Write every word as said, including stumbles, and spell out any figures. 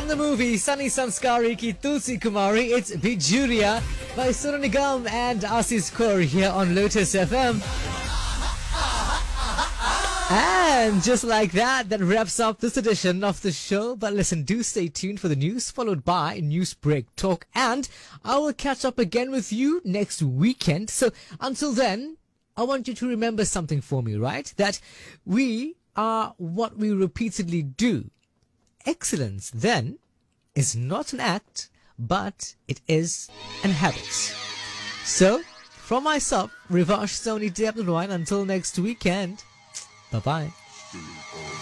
From the movie Sunny Sanskari Ki Tulsi Kumari, it's Bijuria by Sonu Nigam and Asis Kaur here on Lotus F M. And just like that, that wraps up this edition of the show. But listen, do stay tuned for the news, followed by News Break Talk. And I will catch up again with you next weekend. So until then, I want you to remember something for me, right? That we are what we repeatedly do. Excellence, then, is not an act, but it is an habit. So, from myself, Rivash Soni Debnarine, until next weekend, bye-bye.